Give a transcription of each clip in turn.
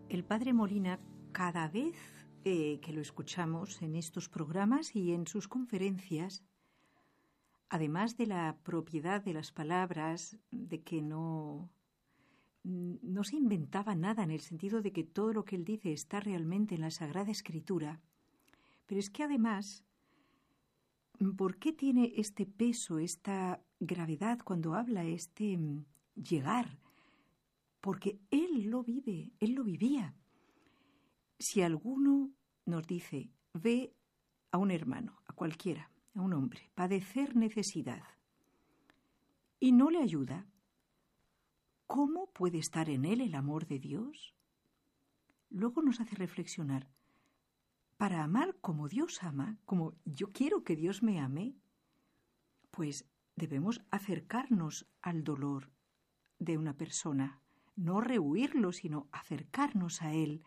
El padre Molina, cada vez que lo escuchamos en estos programas y en sus conferencias, además de la propiedad de las palabras, de que no se inventaba nada en el sentido de que todo lo que él dice está realmente en la Sagrada Escritura, pero es que además, ¿por qué tiene este peso, esta gravedad cuando habla, llegar? Porque él lo vive, él lo vivía. Si alguno nos dice, ve a un hermano, a cualquiera, a un hombre, padecer necesidad y no le ayuda, ¿cómo puede estar en él el amor de Dios? Luego nos hace reflexionar, para amar como Dios ama, como yo quiero que Dios me ame, pues debemos acercarnos al dolor de una persona, no rehuirlo, sino acercarnos a él.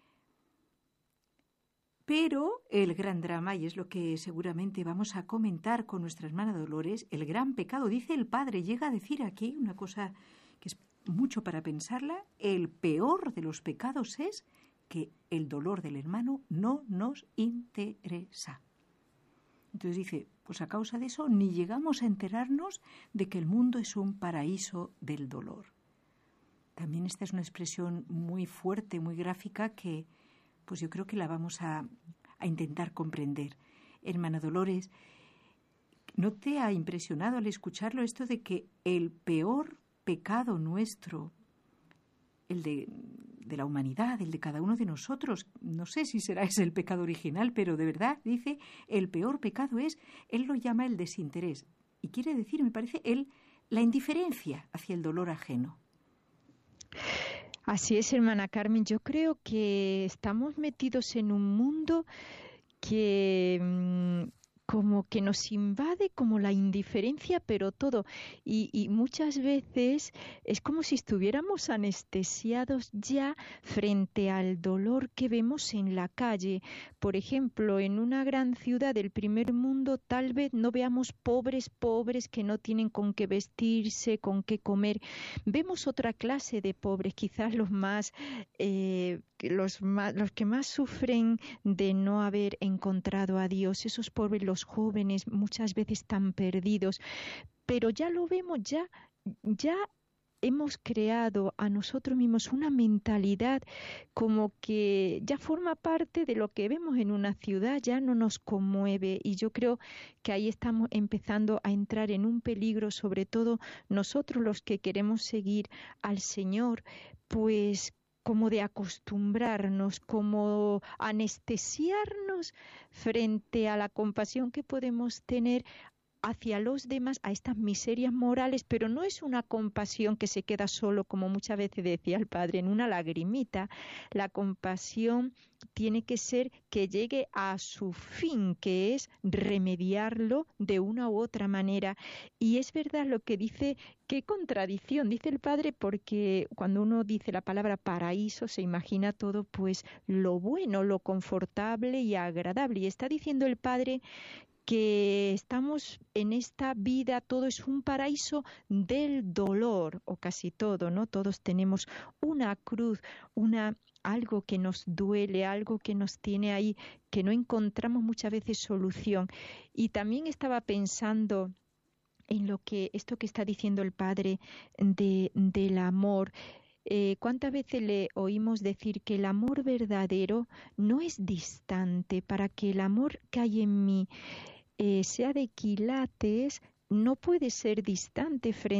Pero el gran drama, y es lo que seguramente vamos a comentar con nuestra hermana Dolores, el gran pecado, dice el Padre, llega a decir aquí una cosa que es mucho para pensarla, el peor de los pecados es que el dolor del hermano no nos interesa. Entonces dice, pues a causa de eso ni llegamos a enterarnos de que el mundo es un paraíso del dolor. También esta es una expresión muy fuerte, muy gráfica que pues yo creo que la vamos a intentar comprender. Hermana Dolores, ¿no te ha impresionado al escucharlo esto de que el peor pecado nuestro, el de la humanidad, el de cada uno de nosotros, no sé si será ese el pecado original, pero de verdad dice, el peor pecado es, él lo llama el desinterés. Y quiere decir, me parece, la indiferencia hacia el dolor ajeno. Así es, hermana Carmen. Yo creo que estamos metidos en un mundo que como que nos invade como la indiferencia, pero todo. Y muchas veces es como si estuviéramos anestesiados ya frente al dolor que vemos en la calle. Por ejemplo, en una gran ciudad del primer mundo tal vez no veamos pobres que no tienen con qué vestirse, con qué comer. Vemos otra clase de pobres, quizás los que más sufren de no haber encontrado a Dios, esos pobres, los jóvenes, muchas veces tan perdidos, pero ya lo vemos, ya hemos creado a nosotros mismos una mentalidad como que ya forma parte de lo que vemos en una ciudad, ya no nos conmueve, y yo creo que ahí estamos empezando a entrar en un peligro, sobre todo nosotros los que queremos seguir al Señor, pues como de acostumbrarnos, como anestesiarnos frente a la compasión que podemos tener hacia los demás, a estas miserias morales, pero no es una compasión que se queda solo, como muchas veces decía el Padre, en una lagrimita. La compasión tiene que ser que llegue a su fin, que es remediarlo de una u otra manera. Y es verdad lo que dice, qué contradicción, dice el Padre, porque cuando uno dice la palabra paraíso se imagina todo pues lo bueno, lo confortable y agradable. Y está diciendo el Padre que estamos en esta vida, todo es un paraíso del dolor, o casi todo, ¿no? Todos tenemos una cruz, algo que nos duele, algo que nos tiene ahí, que no encontramos muchas veces solución. Y también estaba pensando en esto que está diciendo el Padre del amor. ¿Cuántas veces le oímos decir que el amor verdadero no es distante? Para que el amor que hay en mí sea de quilates, no puede ser distante frente